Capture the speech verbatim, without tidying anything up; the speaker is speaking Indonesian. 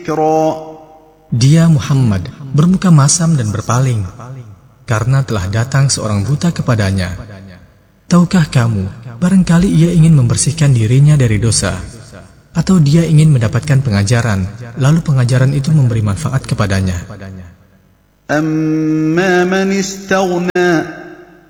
Dia Muhammad bermuka masam dan berpaling karena telah datang seorang buta kepadanya. Tahukah kamu, barangkali ia ingin membersihkan dirinya dari dosa, atau dia ingin mendapatkan pengajaran, lalu pengajaran itu memberi manfaat kepadanya. Amma man istaghna